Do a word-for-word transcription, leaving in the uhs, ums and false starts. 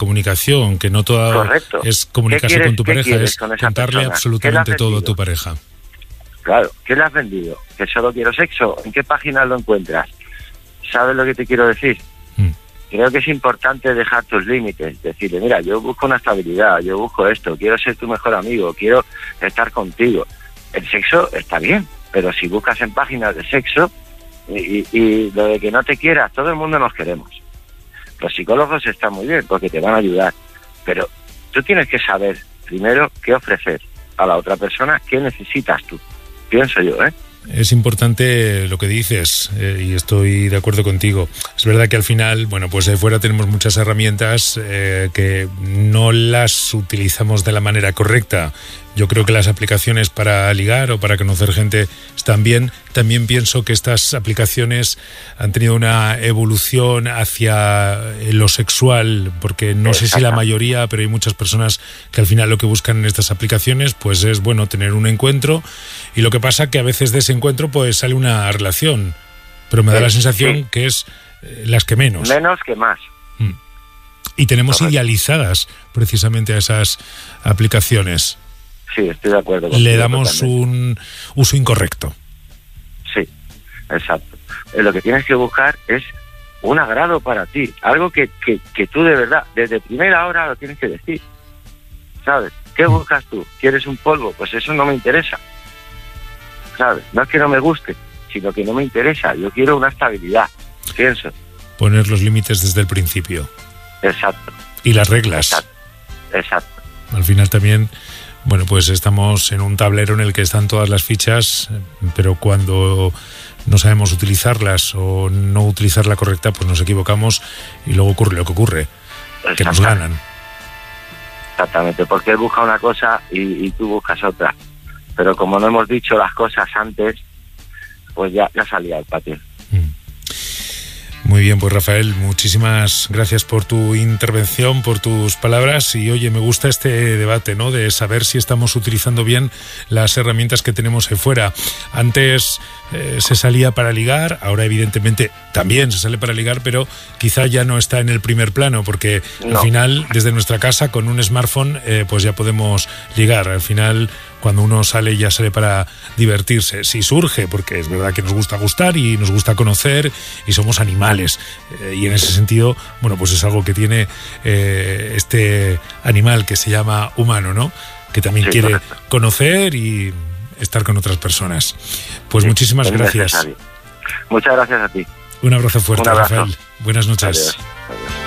comunicación, que no toda Correcto. es comunicarse con tu pareja, es con contarle persona? absolutamente todo a tu pareja. Claro, ¿qué le has vendido? ¿Que solo quiero sexo? ¿En qué página lo encuentras? ¿Sabes lo que te quiero decir? Mm. Creo que es importante dejar tus límites, decirle, mira, yo busco una estabilidad, yo busco esto, quiero ser tu mejor amigo, quiero estar contigo. El sexo está bien, pero si buscas en páginas de sexo y, y, y lo de que no te quieras, todo el mundo nos queremos. Los psicólogos están muy bien porque te van a ayudar, pero tú tienes que saber primero qué ofrecer a la otra persona, qué necesitas tú. Pienso yo, ¿eh? Es importante lo que dices eh, y estoy de acuerdo contigo. Es verdad que al final, bueno, pues de fuera tenemos muchas herramientas eh, que no las utilizamos de la manera correcta. Yo creo que las aplicaciones para ligar o para conocer gente están bien. También pienso que estas aplicaciones han tenido una evolución hacia lo sexual, porque no sé si la mayoría, pero hay muchas personas que al final lo que buscan en estas aplicaciones pues es, bueno, tener un encuentro, y lo que pasa que a veces de ese encuentro pues sale una relación, pero me da la sensación sí. que es eh, las que menos. Menos que más. Mm. Y tenemos Correcto. Idealizadas precisamente a esas aplicaciones. Sí, estoy de acuerdo contigo. Le damos totalmente. Un uso incorrecto. Sí, exacto. Lo que tienes que buscar es un agrado para ti, algo que, que, que tú de verdad, desde primera hora lo tienes que decir, ¿sabes? ¿Qué buscas tú? ¿Quieres un polvo? Pues eso no me interesa, ¿sabes? No es que no me guste, sino que no me interesa. Yo quiero una estabilidad, pienso. Poner los límites desde el principio. Exacto. Y las reglas. Exacto. Exacto. Al final también... Bueno, pues estamos en un tablero en el que están todas las fichas, pero cuando no sabemos utilizarlas o no utilizar la correcta, pues nos equivocamos y luego ocurre lo que ocurre, que nos ganan. Exactamente, porque él busca una cosa y, y tú buscas otra. Pero como no hemos dicho las cosas antes, pues ya, ya salía el patio. Mm. Muy bien, pues Rafael, muchísimas gracias por tu intervención, por tus palabras, y oye, me gusta este debate, ¿no?, de saber si estamos utilizando bien las herramientas que tenemos ahí fuera. Antes eh, se salía para ligar, ahora evidentemente también se sale para ligar, pero quizá ya no está en el primer plano, porque no. Al final, desde nuestra casa, con un smartphone, eh, pues ya podemos ligar. Al final, cuando uno sale, ya sale para divertirse. Si surge, porque es verdad que nos gusta gustar y nos gusta conocer y somos animales. Eh, y en ese sentido, bueno, pues es algo que tiene eh, este animal que se llama humano, ¿no? Que también sí, quiere correcto. Conocer y estar con otras personas. Pues sí, muchísimas gracias. Necesario. Muchas gracias a ti. Un abrazo fuerte, Un abrazo. Rafael. Buenas noches. Adiós. Adiós.